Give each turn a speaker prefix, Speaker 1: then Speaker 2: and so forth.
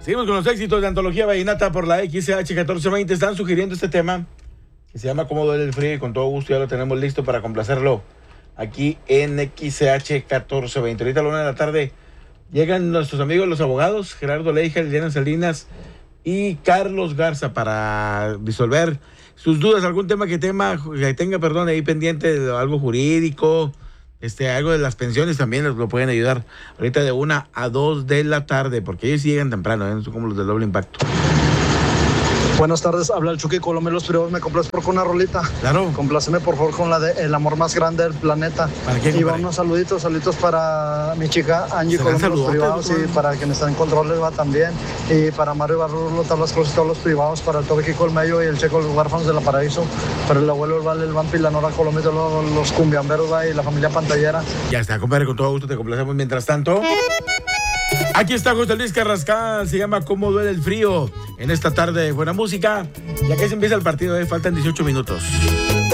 Speaker 1: Seguimos con los éxitos de Antología Vallenata por la XH 1420. Están sugiriendo este tema que se llama Cómo duele el frío, y con todo gusto ya lo tenemos listo para complacerlo aquí en XH 1420. Ahorita a la 1 de la tarde llegan nuestros amigos los abogados Gerardo Leija, Liliana Salinas y Carlos Garza para disolver sus dudas, algún tema que tenga, ahí pendiente de algo jurídico, algo de las pensiones también lo pueden ayudar ahorita de 1 a 2 de la tarde, porque ellos llegan temprano, no son como los del doble impacto.
Speaker 2: Buenas tardes, habla el Chucky Colomé, los privados. ¿Me complaces por con una rolita?
Speaker 1: Claro.
Speaker 2: Compláceme por favor con la de El amor más grande del planeta.
Speaker 1: ¿Para qué,
Speaker 2: y va unos saluditos para mi chica Angie Colomé, los privados, y para quienes están en controles va también. Y para Mario Barrulo, Tablas Cruz y todos los privados, para el Torque Colmello y el Checo, los huérfanos de la Paraíso, para el abuelo El Vale, el Vampi, la Nora Colomé, todos los cumbiamberos y la familia Pantallera.
Speaker 1: Ya está, compadre, con todo gusto te complacemos. Mientras tanto, aquí está José Luis Carrascal, se llama Cómo duele el frío, en esta tarde de buena música. Ya que se empieza el partido, faltan 18 minutos.